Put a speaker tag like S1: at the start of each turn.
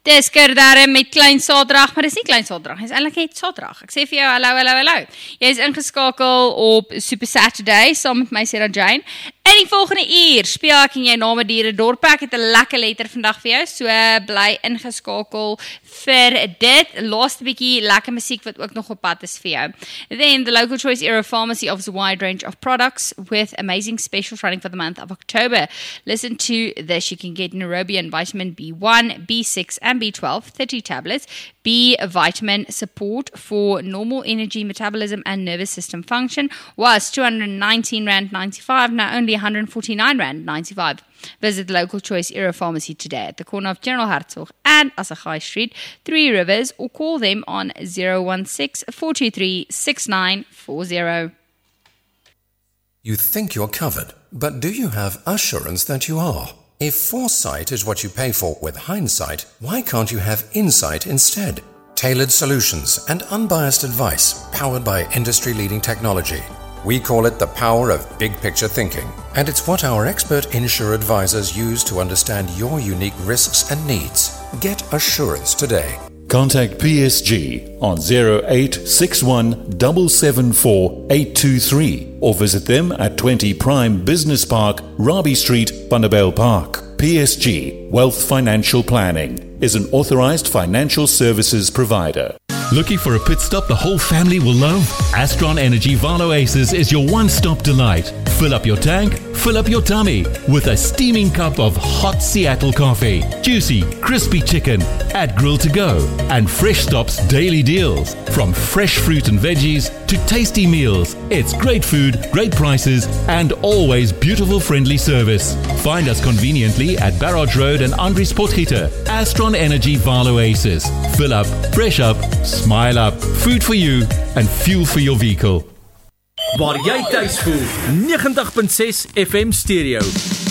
S1: Dis Kerdare met klein saterdag, maar dis nie klein saterdag, dis eintlik net saterdag. Ek sê vir jou hallo. Jy is ingeskakel op Super Saturday saam met my Sarah Jane. In die volgende uur speel ek en jy name diere dorp. Ek het 'n lekker letter vandag vir jou, so bly ingeskakel vir dit. Laaste bietjie lekker musiek wat ook nog op pad is vir jou. Then the Local Choice Era Pharmacy offers a wide range of products with amazing specials running for the month of October. Listen to this. You can get Nairobi and vitamin B1, B6 and B12, 30 tablets. B vitamin support for normal energy, metabolism and nervous system function was R219.95, now only R149.95. Visit the Local Choice Era Pharmacy today at the corner of General Hertzog and Asagai Street, 3 Rivers, or call them on 016-423-6940.
S2: You think you're covered, but do you have assurance that you are? If foresight is what you pay for with hindsight, why can't you have insight instead? Tailored solutions and unbiased advice powered by industry-leading technology. We call it the power of big picture thinking, and it's what our expert insurer advisors use to understand your unique risks and needs. Get assurance today.
S3: Contact PSG on 0861 774 823 or visit them at 20 Prime Business Park, Robbie Street, Vanderbijl Park. PSG Wealth Financial Planning is an authorized financial services provider.
S4: Looking for a pit stop the whole family will love? Astron Energy Valo Aces is your one-stop delight. Fill up your tank, fill up your tummy with a steaming cup of hot Seattle coffee, juicy, crispy chicken at Grill to Go, and Fresh Stop's daily deals. From fresh fruit and veggies to tasty meals, it's great food, great prices, and always beautiful, friendly service. Find us conveniently at Barrage Road and Andries Potgieter. Astron Energy Valo Aces. Fill up, fresh up, smile up, food for you, and fuel for your vehicle.
S5: Waar jy tuis voel, 90.6 FM Stereo.